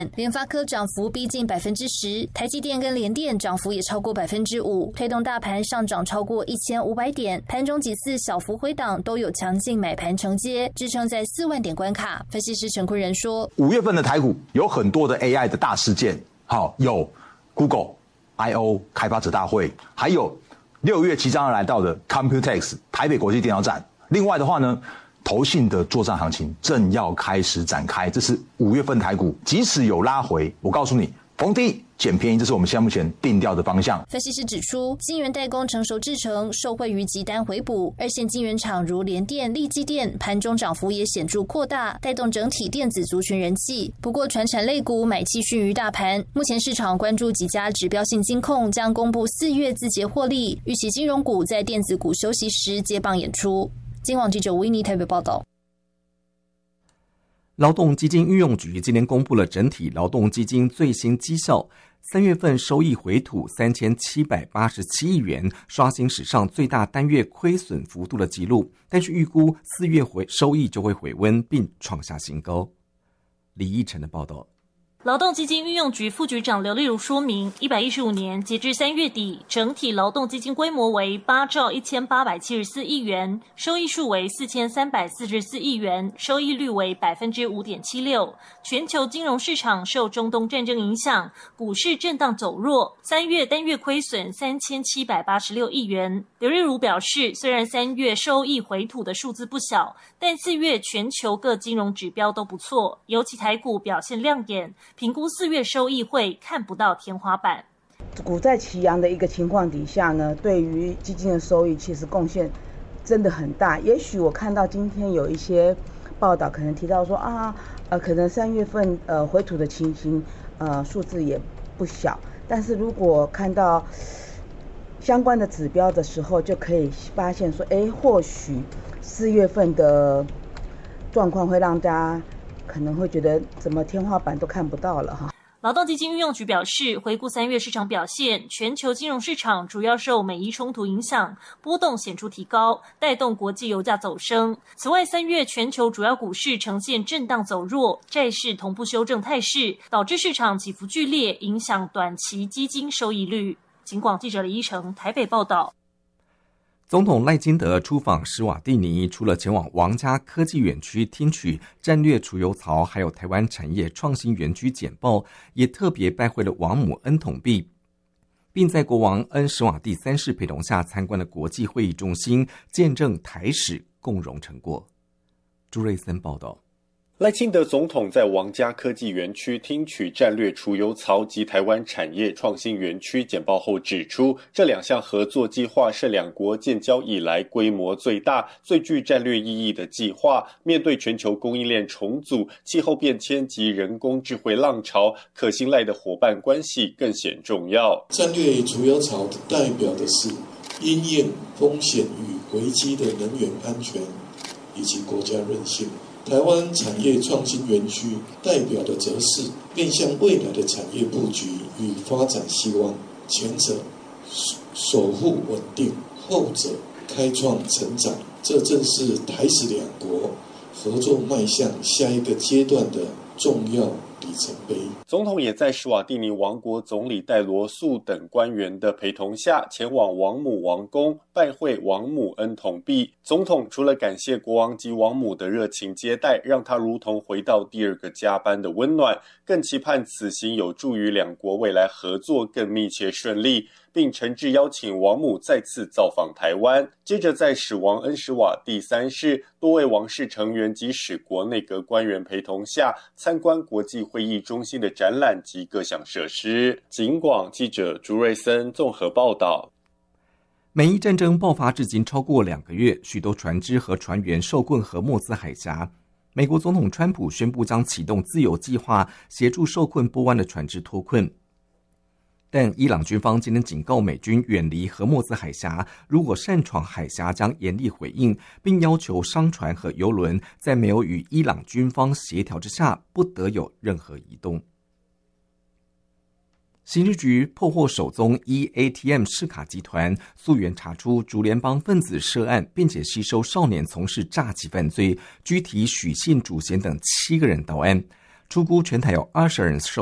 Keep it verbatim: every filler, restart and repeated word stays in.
联发科涨幅逼近百分之十，台积电跟联电涨幅也超过百分之五，推动大盘上涨超过一千五百点。盘中几次小幅回档都有强劲买盘承接，支撑在四万点关卡。分析师陈坤仁说， 五月份的台股有很多的 A I 的大事件，好，有 Google、I O 开发者大会，还有六月即将要来到的 Computex 台北国际电脑展。另外的话呢，投信的作战行情正要开始展开，这是五月份台股，即使有拉回，我告诉你，逢低捡便宜，这是我们现在目前定调的方向。 分析师指出，晶圆代工成熟制程受惠于急单回补，二线晶圆厂如联电、力积电盘中涨幅也显著扩大，带动整体电子族群人气。不过，传产类股买气逊于大盘。目前市场关注几家指标性金控将公布四月自结获利，预期金融股在电子股休息时接棒演出。金广记者维尼台北报道。 劳动基金运用局今天公布了整体劳动基金最新绩效，三月份收益回吐三千七百八十七亿元，刷新史上最大单月亏损幅度的纪录，但是预估四月回收益就会回温并创下新高。李义成的报道。 劳动基金运用局副局长刘丽如说明，一百一十五年截至三月底，整体劳动基金规模为八兆一千八百七十四亿元，收益数为四千三百四十四亿元，收益率为百分之五点七六。全球金融市场受中东战争影响，股市震荡走弱，三月单月亏损三千七百八十六亿元。刘丽如表示，虽然三月收益回吐的数字不小，但四月全球各金融指标都不错，尤其台股表现亮眼。评估四月收益会看不到天花板。 股债齐扬的一个情况底下呢，对于基金的收益其实贡献真的很大。也许我看到今天有一些报道可能提到说啊，呃，可能三月份呃回吐的情形，呃数字也不小。但是如果看到相关的指标的时候，就可以发现说，哎，或许四月份的状况会让大家可能会觉得怎么天花板都看不到了哈。 劳动基金运用局表示，回顾三月市场表现，全球金融市场主要受美伊冲突影响，波动显著提高，带动国际油价走升。此外，三月全球主要股市呈现震荡走弱，债市同步修正态势，导致市场起伏剧烈，影响短期基金收益率。警广记者李依成台北报道。 总统赖清德出访史瓦蒂尼，除了前往王家科技园区听取战略储油槽还有台湾产业创新园区简报，也特别拜会了王母恩统币，并在国王恩史瓦蒂三世陪同下参观了国际会议中心，见证台史共荣成果。朱瑞森报道。 赖清德总统在王家科技园区听取战略储油槽及台湾产业创新园区简报后指出，这两项合作计划是两国建交以来规模最大、最具战略意义的计划。面对全球供应链重组、气候变迁及人工智慧浪潮，可信赖的伙伴关系更显重要。 战略储油槽代表的是因应风险与危机的能源安全以及国家韧性。台湾产业创新园区代表的则是面向未来的产业布局与发展希望，前者守护稳定，后者开创成长。这正是台史两国合作迈向下一个阶段的重要里程碑。 总统也在史瓦蒂尼王国总理戴罗素等官员的陪同下，前往王母王宫拜会王母恩统币。总统除了感谢国王及王母的热情接待，让他如同回到第二个家般的温暖，更期盼此行有助于两国未来合作更密切顺利，并诚挚邀请王母再次造访台湾。接着在史王恩史瓦蒂三世多位王室成员及史国内阁官员陪同下，参观国际会议中心的展览及各项设施。警广记者朱瑞森综合报道。 美伊战争爆发至今超过两个月，许多船只和船员受困荷默兹海峡。美国总统川普宣布将启动自由计划，协助受困波湾的船只脱困。但伊朗军方今天警告美军远离荷默兹海峡，如果擅闯海峡将严厉回应，并要求商船和油轮在没有与伊朗军方协调之下，不得有任何移动。刑事局破获首宗 E A T M 视卡集团，溯源查出竹联帮分子涉案，并且吸收少年从事诈欺犯罪，拘提许姓主嫌等七个人到案。 初估全台有二十人受